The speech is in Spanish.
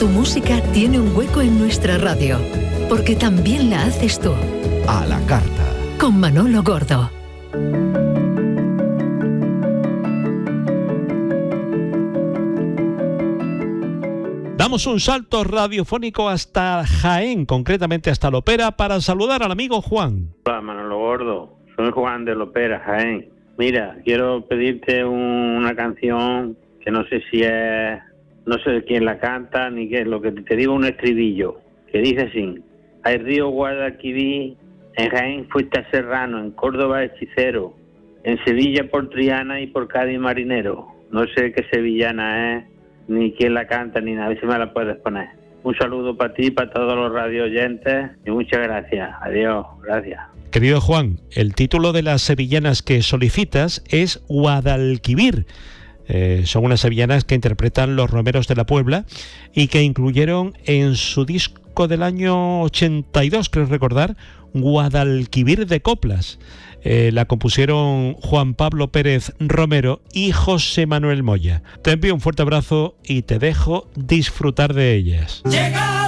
Tu música tiene un hueco en nuestra radio, porque también la haces tú. A la carta. Con Manolo Gordo. Damos un salto radiofónico hasta Jaén, concretamente hasta Lopera, para saludar al amigo Juan. Hola, Manolo Gordo. Soy Juan de Lopera, Jaén. Mira, quiero pedirte una canción que no sé si es... No sé quién la canta, ni qué es lo que te digo, un estribillo, que dice así: hay río Guadalquivir, en Jaén fuiste serrano, en Córdoba hechicero, en Sevilla por Triana y por Cádiz marinero. No sé qué sevillana es, ni quién la canta, ni nada, a ver si me la puedes poner. Un saludo para ti, para todos los radio oyentes, y muchas gracias. Adiós, gracias. Querido Juan, el título de las sevillanas que solicitas es Guadalquivir. Son unas sevillanas que interpretan los Romeros de la Puebla y que incluyeron en su disco del año 82, creo recordar, Guadalquivir de Coplas. La compusieron Juan Pablo Pérez Romero y José Manuel Moya. Te envío un fuerte abrazo y te dejo disfrutar de ellas.